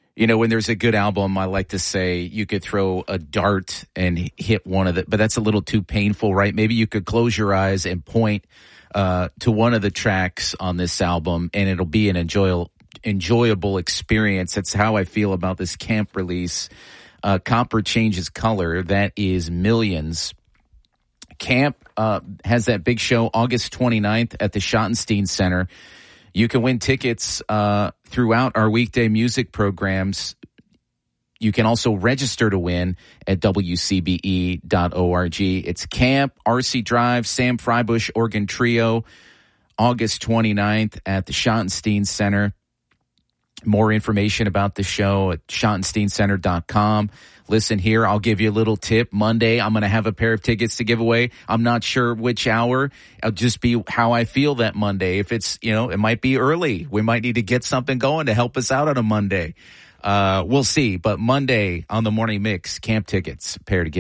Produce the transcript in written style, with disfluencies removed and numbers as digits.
You know, when there's a good album, I like to say you could throw a dart and hit one of the, but that's a little too painful, right? Maybe you could close your eyes and point to one of the tracks on this album, and it'll be an enjoyable experience. That's how I feel about this Camp release. Copper Changes Color, that is Millions. Camp has that big show August 29th at the Schottenstein Center. You can win tickets throughout our weekday music programs. You can also register to win at WCBE.org. It's Camp, RC Drive, Sam Freibush Organ Trio, August 29th at the Schottenstein Center. More information about the show at schottensteincenter.com. Listen here, I'll give you a little tip. Monday, I'm going to have a pair of tickets to give away. I'm not sure which hour. It'll just be how I feel that Monday. If it's, it might be early. We might need to get something going to help us out on a Monday. We'll see. But Monday on the Morning Mix, Camp tickets, pair to give.